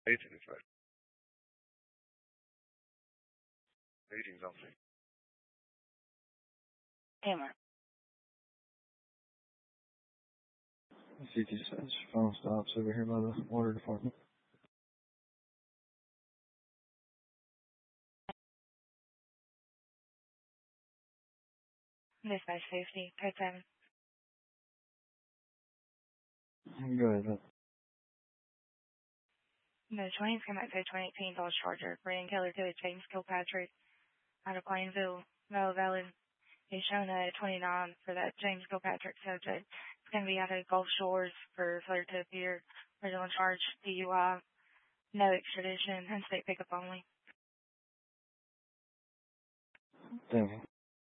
Agent is right. Aging's on me. Hammer. CT says phone stops over here by the water department. Dispatch 50, code 7. Go ahead. The 20's come out code 2018 Dodge Charger. Brandon Keller to James Kilpatrick out of Plainville. No valid. He's shown a 29 for that James Kilpatrick subject. It's going to be out of Gulf Shores for failure to appear. Original charge, DUI, no extradition, and state pickup only. Thank you.